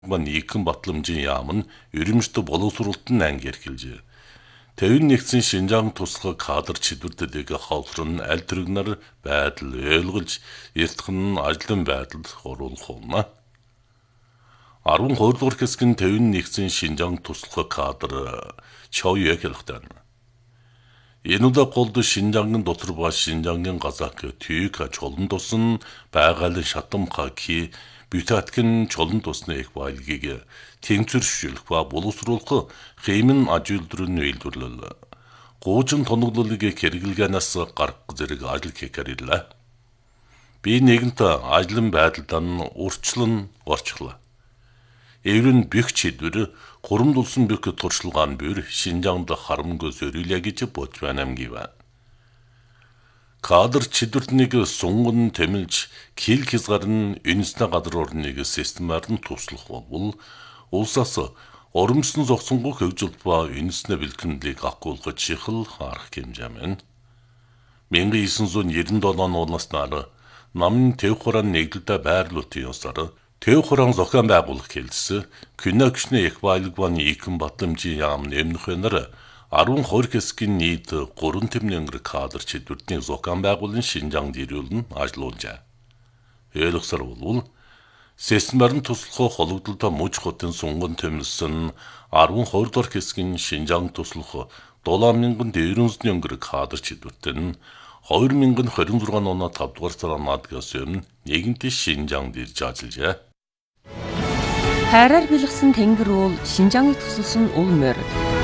Нийгэн батламжийн яам нь ерөнхийдөө боловсруулалтын анги эрхэлжээ. 51-ийн Шинжаан туслах кадр чиглэлдээ хаврын аль тэрэгнэр байдал ойлгож эртхэн ажлын байдалд оруулах юм. 12 дугаар хэсгийн 51-ийн Шинжаан туслах кадр чойе хэлэхтэн. Энэ удаа голд Шинжаангийн дотор ба Шинжаангийн газак тийг чолон тусан байгалийн шатамха ки Бүтээтгэн чолон тусны их байлгийг тэнцвэршүүлэх ба боловсруулах хэмээн ажилтрын үйлдвэрлэл. Гуужин тоноглолыг хэрэглэгэнээс гарах зэрэг ажил хийхэрэлээ. Би нэгэнт ажлын байдалд нь урчлан орчлоо. Эврэн бих чидвэр хурамдулсан бих туршлагаан бүр Шинжаанд харамгүй зориулъя гэж бодж байна гівэ. Кадр чидвэртнийг сунган тэмэлж кил хязгаар нь үнэснэ гадар орныг системаар нь туслах бол улсаас оромсон зогсонгүй хөгжил ба үнэснэ бэлтгэмлийг агуулгаж шихэл харах хэмжээмен 1997 оноос нар намын төв хураан нэгдэлтэй байрлуулалтын ёсоор төв хураан зохион байгуулах хэлсэн киногчны их байлг ба нийгэм батламжийн яам нэмнөхөнөр 12 хэсгийн нийт 3 тэмнэнгэр кадр чидвэртний зохион байгуулалтын Шинжаанд ирүүлэн ажиллаулжээ. Ойлгосоор бол системаар нь туслах холбогдлолтой мужи хотын сунган тэмэлсэн 12 дугаар хэсгийн Шинжаанд туслах 7400 өнгөр кадр чидвэртэн нь 2026 оны 5 дугаар сарын надгаас өмнө нэгэнт Шинжаанд ирж ажиллажээ. Хайраар бэлгсэн тэнгэр уул Шинжааныг тусалсан ул морь.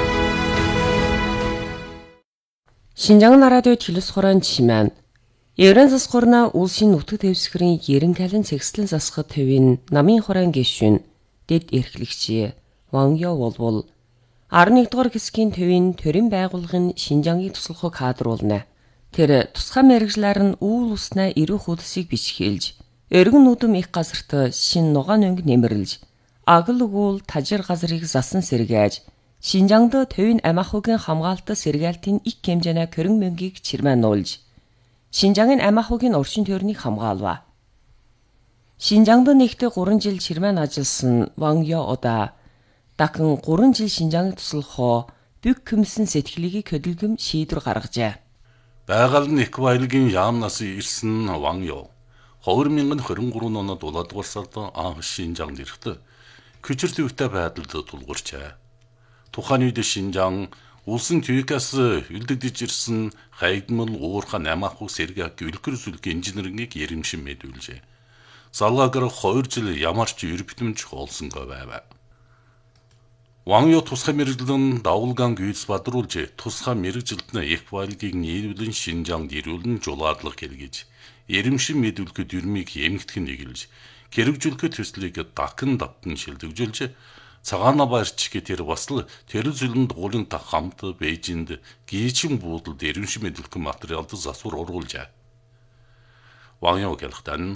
Шинжаан радио телевиз хорон чимэн. Еврен засхорна улсын нутаг дэвсгэрийн ерэн кален цэгслэн засахад төвийн намын хорон гишүүн дэд эрхлэгчээ Ваньё болвол 11 дугаар хэсгийн төвийн төрийн байгууллагын Шинжааныг туслах кадр уулна. Тэр тусгай мэрэгжлэр нь үйл уснаа ирэх хөлсийг бичгэлж, өргөн нүдэм их газарт шин нугаан өнгө нэмэрлж, агал өгүүл тажир газрыг засан сэргээж, Шинжаанд төвийн амахугийн хамгаалалт сэргээлтийн их хэмжээний көрөн мөнгийг чирмэн нуулж, Шинжаангийн амахугийн орчин тойрныг хамгаалва. Шинжаанд нэгт 3 жил чирмэн ажилласан Ваньё удаа дахин 3 жил Шинжааныг туслахоо бүх хүмсэн сэтгэлийг хөдөлгөм шийдвэр гаргажээ. Байгаль нь их байлгийн яамнаас ирсэн Ваньё 2023 онд 7 дугаар сард анх Шинжаанд ирэхдээ хүчир төвтэй байдалд тулгуурчээ. Тухайн үед Шинжаан улсын төвөөс үлдэгдэж ирсэн хайгмал уурхай намааху сэргээг үлгэр зүлг инженерингийг ярэмшин мэдүүлжээ. Залгаагаар 2 жил ямарч ербитэмж олсонгүй байв. Ваньё тусгай мэрэгжлэн давулгаан гүйц бадруулж тусгай мэрэгжилтнэ их байлгийг нийлүүлэн Шинжаанд ирүүлэн жулаадлах хэрэгж ярэмшин мэдүүлэхэд юрмыг эмгэтхэн нэгэлж хэрэгжүүлэхэд төслийг дахин шилдэгжүүлж цагаана баярч тэр бас л тэр зүйлэнд гурийн та хамт Бээжинд гийчин буудалд эрэмшин мэдүүлэх материалд засвар оруулжээ. Ваньё гэлхтэн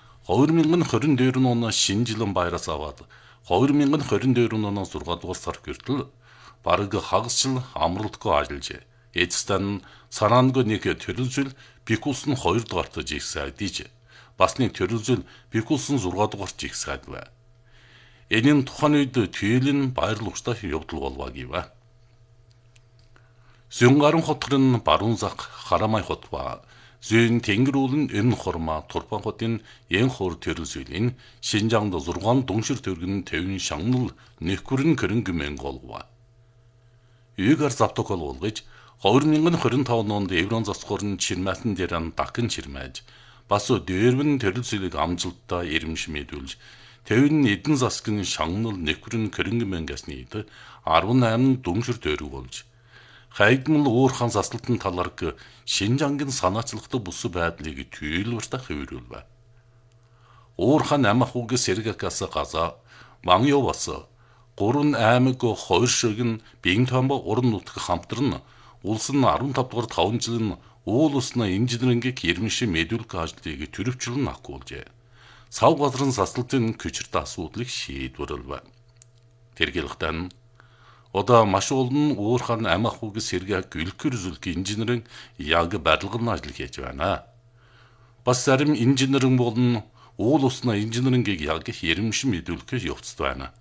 2022 оны шинэ жилийн баяраас аваад 2022 оны 6 дугаар сар хүртэл бараг хагасчил амралтгүй ажиллажээ. Эцэстэн санаангүй нэг төрөл зүйл бикулс нь 2 дугаарт жигсаад диж бас нэг төрөл зүйл бикулс нь 6 дугаарт жигсаад бай. Энэ тухайн үед түйлийн баярл ууштай явдал болваа гівэ. Зөнгарын хотгорын баруун зах Харамай хот ба зүйн тэнгэрүүлэн энэ хормаа Турпан хотын ен хор төрөл зүйлийн Шинжаанд 6 дүншир төргөн төвийн шагнал нэхгүрэн кэрэнгэмен голва. Юугаар завтокол болгож 2025 онд Еврон засхорн чирмаасан дээрэн дахин чирмээж бас дээрвэн төрөл зүйлийг амжилттай эрэмш мэдүүлж төвийн эдэн засгийн шагнал нэхгүрэн кэрэнгэмен гэснийд 18 дүншир төрөг болж хайгмал уурхан заслалтын таларг Шинжаангийн санаачлагтай бүс байдлыг түййлвэртэ хэвэрүүлвэ. Уурхан амахуг сэргэкээс газа Ваньё бас 3 аймаг 2 шигэн биеийн томбо уран нутаг хамтран улс нь 15 дугаар 5 жилийн уул усны инженерингийг ерөншин мэдүүлэх ажлыг төрөвчлөн агуулжээ. Сав газрын заслалтын хүчирт асуудлыг шийдвэрлэв. Тэргэлхтэн одоо маш олон уурхан амахуг сэргээг үлгэр зүлг инженерийн яг барилгын ажил хийж байна. Бас зарим инженерийн болон уул уснаа инженерингийг яг ирэмшин мэдүүлэхээс явцд байна.